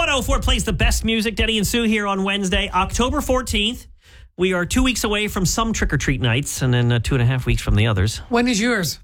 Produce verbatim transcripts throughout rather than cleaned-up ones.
one oh four plays the best music. Denny and Sue here on Wednesday, October fourteenth. We are two weeks away from some trick-or-treat nights and then uh, two and a half weeks from the others. When is yours?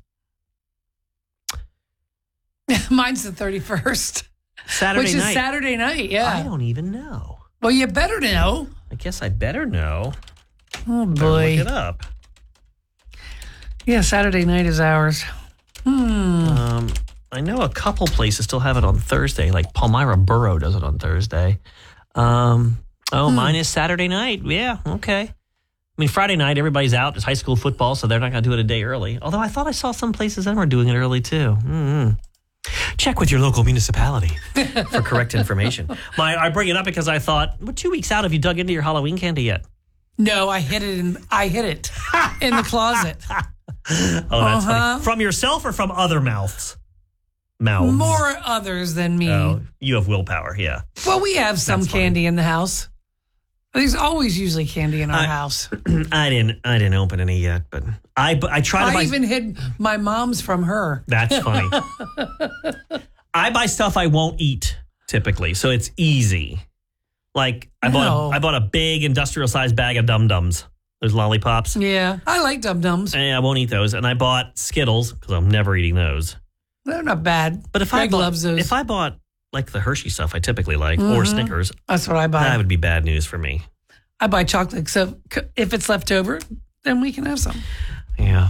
Mine's the thirty-first. Saturday Which night. is Saturday night, yeah. I don't even know. Well, you better know. I guess I better know. Oh, Better boy. look it up. Yeah, Saturday night is ours. Hmm. Um, I know a couple places still have it on Thursday, like Palmyra Borough does it on Thursday. Um, oh, hmm. Mine is Saturday night. Yeah, okay. I mean, Friday night, everybody's out. It's high school football, so they're not going to do it a day early. Although I thought I saw some places that were doing it early, too. Mm-hmm. Check with your local municipality for correct information. My, I bring it up because I thought, well, two weeks out, have you dug into your Halloween candy yet? No, I hid it in, I hid it in the closet. Oh, that's uh-huh. funny. From yourself or from other mouths? Mouths. More others than me. Oh, you have willpower, yeah. Well, we have some That's candy funny. in the house. There's always usually candy in our I, house. I didn't I didn't open any yet, but I I try to I buy. even hid my mom's from her. That's funny. I buy stuff I won't eat typically, so it's easy. Like I No. bought I bought a big industrial sized bag of Dum Dums. Those lollipops. Yeah, I like Dum Dums. And I won't eat those. And I bought Skittles because I'm never eating those. They're not bad. But if Greg I bought, loves those. if I bought like the Hershey stuff I typically like Mm-hmm. or Snickers, That's what I buy. that would be bad news for me. I buy chocolate, so c- if it's left over, then we can have some. Yeah.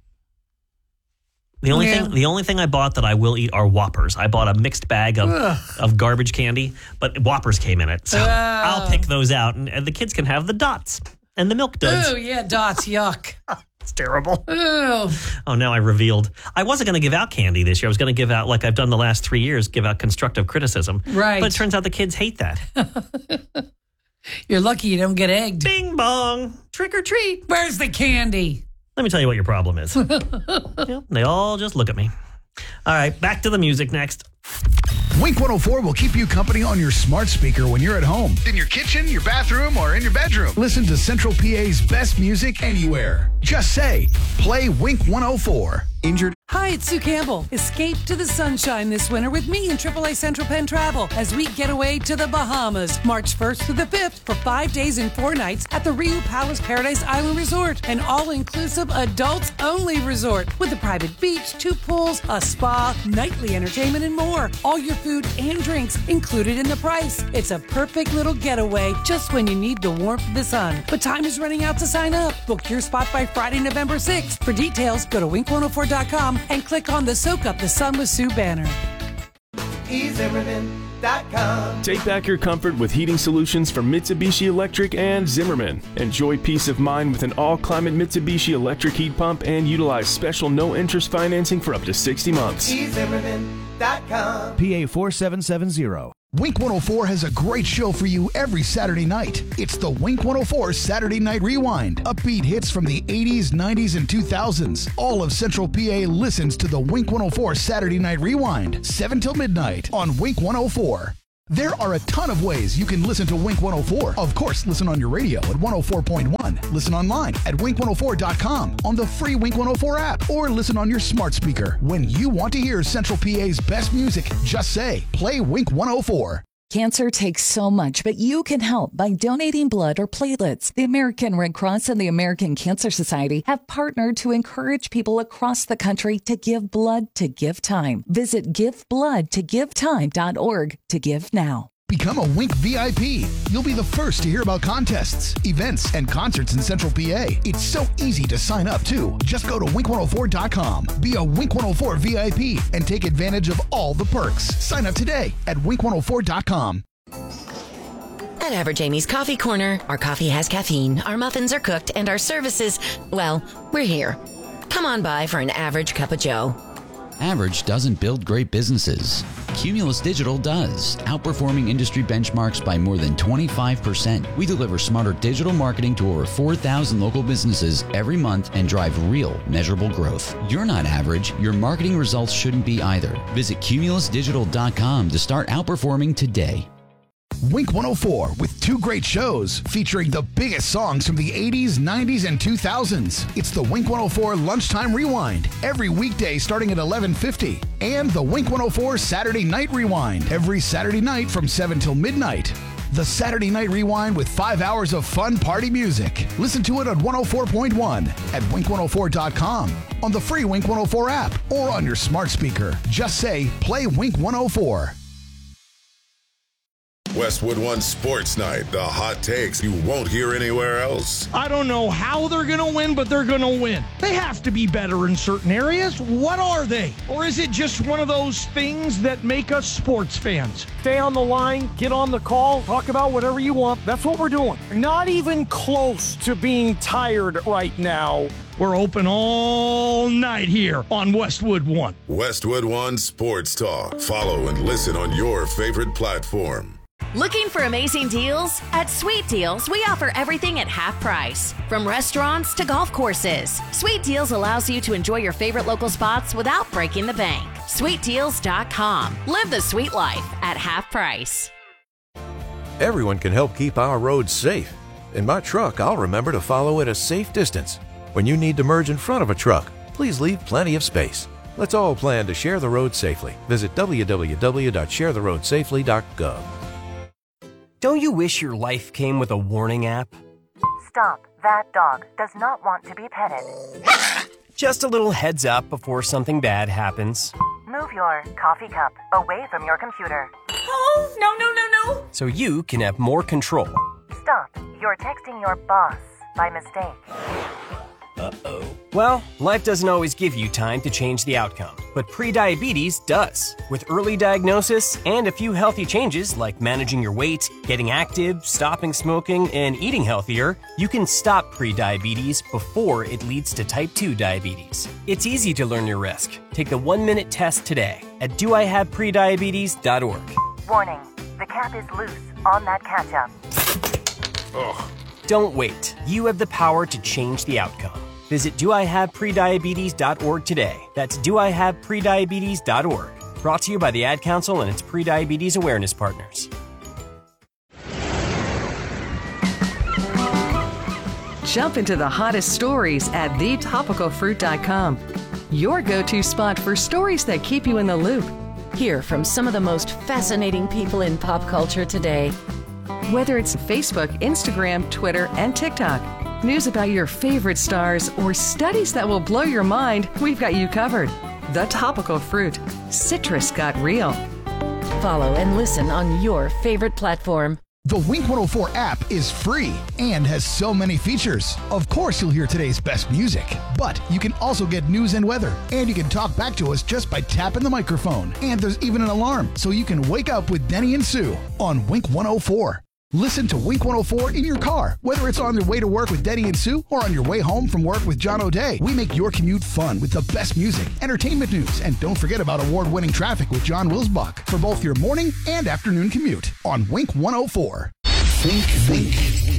The only Yeah. thing the only thing I bought that I will eat are Whoppers. I bought a mixed bag of, Ugh. of garbage candy, but Whoppers came in it. So Oh. I'll pick those out and, and the kids can have the dots and the milk duds. Oh, yeah, dots, yuck. It's terrible. Oh, Oh, now I revealed. I wasn't going to give out candy this year. I was going to give out, like I've done the last three years, give out constructive criticism. Right. But it turns out the kids hate that. you're lucky you don't get egged. Bing bong. Trick or treat. Where's the candy? Let me tell you what your problem is. Yep, they all just look at me. All right, back to the music next. Wink one oh four will keep you company on your smart speaker when you're at home, in your kitchen, your bathroom, or in your bedroom. Listen to Central P A's best music anywhere. Just say, play Wink one oh four. Injured. Hi, it's Sue Campbell. Escape to the sunshine this winter with me and triple A Central Penn Travel as we get away to the Bahamas March first through the fifth for five days and four nights at the Rio Palace Paradise Island Resort, an all-inclusive adults-only resort with a private beach, two pools, a spa, nightly entertainment, and more. All your food and drinks included in the price. It's a perfect little getaway just when you need the warmth of the sun. But time is running out to sign up. Book your spot by Friday, November sixth. For details, go to wink one oh four dot com and click on the Soak Up the Sun with Sue banner. e zimmerman dot com. Take back your comfort with heating solutions from Mitsubishi Electric and Zimmerman. Enjoy peace of mind with an all-climate Mitsubishi electric heat pump and utilize special no-interest financing for up to sixty months. e zimmerman dot com. P A four seven seven zero. Wink one oh four has a great show for you every Saturday night. It's the Wink one oh four Saturday Night Rewind. Upbeat hits from the eighties, nineties, and two thousands. All of Central P A listens to the Wink one oh four Saturday Night Rewind, seven till midnight on Wink one oh four. There are a ton of ways you can listen to Wink one oh four. Of course, listen on your radio at one oh four point one. Listen online at wink one oh four dot com, on the free Wink one oh four app, or listen on your smart speaker. When you want to hear Central P A's best music, just say, play Wink one oh four. Cancer takes so much, but you can help by donating blood or platelets. The American Red Cross and the American Cancer Society have partnered to encourage people across the country to give blood to give time. Visit give blood to give time dot org to give now. Become a Wink V I P. You'll be the first to hear about contests, events, and concerts in Central P A. It's so easy to sign up, too. Just go to wink one oh four dot com. Be a Wink one oh four V I P and take advantage of all the perks. Sign up today at wink one oh four dot com. At Average Amy's Coffee Corner, our coffee has caffeine, our muffins are cooked, and our services, well, we're here. Come on by for an average cup of joe. Average doesn't build great businesses. Cumulus Digital does, outperforming industry benchmarks by more than twenty-five percent. We deliver smarter digital marketing to over four thousand local businesses every month and drive real, measurable growth. You're not average. Your marketing results shouldn't be either. Visit cumulus digital dot com to start outperforming today. Wink one oh four with two great shows featuring the biggest songs from the eighties, nineties, and two thousands. It's the Wink one oh four Lunchtime Rewind every weekday starting at eleven fifty. And the Wink one oh four Saturday Night Rewind every Saturday night from seven till midnight. The Saturday Night Rewind with five hours of fun party music. Listen to it on one oh four point one, at wink one oh four dot com, on the free Wink one oh four app, or on your smart speaker. Just say, play Wink one oh four. Westwood One Sports Night, the hot takes you won't hear anywhere else. I don't know how they're going to win, but they're going to win. They have to be better in certain areas. What are they? Or is it just one of those things that make us sports fans? Stay on the line, get on the call, talk about whatever you want. That's what we're doing. Not even close to being tired right now. We're open all night here on Westwood One. Westwood One Sports Talk. Follow and listen on your favorite platform. Looking for amazing deals? At Sweet Deals, we offer everything at half price. From restaurants to golf courses, Sweet Deals allows you to enjoy your favorite local spots without breaking the bank. sweet deals dot com. Live the sweet life at half price. Everyone can help keep our roads safe. In my truck, I'll remember to follow at a safe distance. When you need to merge in front of a truck, please leave plenty of space. Let's all plan to share the road safely. Visit w w w dot share the road safely dot gov. Don't you wish your life came with a warning app? Stop. That dog does not want to be petted. Just a little heads up before something bad happens. Move your coffee cup away from your computer. Oh, no, no, no, no. So you can have more control. Stop. You're texting your boss by mistake. Uh-oh. Well, life doesn't always give you time to change the outcome, but prediabetes does. With early diagnosis and a few healthy changes like managing your weight, getting active, stopping smoking, and eating healthier, you can stop prediabetes before it leads to type two diabetes. It's easy to learn your risk. Take the one-minute test today at do I have prediabetes dot org. Warning, the cap is loose on that ketchup. Ugh. Don't wait. You have the power to change the outcome. Visit do I have prediabetes dot org today. That's do I have prediabetes dot org. Brought to you by the Ad Council and its prediabetes awareness partners. Jump into the hottest stories at the topical fruit dot com. Your go-to spot for stories that keep you in the loop. Hear from some of the most fascinating people in pop culture today. Whether it's Facebook, Instagram, Twitter, and TikTok, news about your favorite stars, or studies that will blow your mind, we've got you covered. The Topical Fruit. Citrus got real. Follow and listen on your favorite platform. The Wink one oh four app is free and has so many features. Of course, you'll hear today's best music, but you can also get news and weather, and you can talk back to us just by tapping the microphone. And there's even an alarm, so you can wake up with Denny and Sue on Wink one oh four. Listen to Wink one oh four in your car, whether it's on your way to work with Denny and Sue or on your way home from work with John O'Day. We make your commute fun with the best music, entertainment news, and don't forget about award-winning traffic with John Wilsbach for both your morning and afternoon commute on Wink one oh four. Think, think.